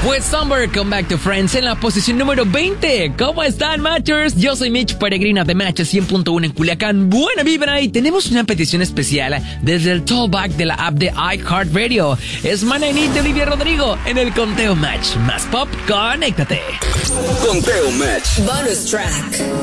Fue Somewhere Come Back to Friends en la posición número 20. ¿Cómo están, Matchers? Yo soy Mitch Peregrina de Match 100.1 en Culiacán. Buena vibra, y tenemos una petición especial desde el Tollback de la app de iHeartRadio. Es Manenit de Olivia Rodrigo en el Conteo Match. Más pop, conéctate. Conteo Match. Bonus track.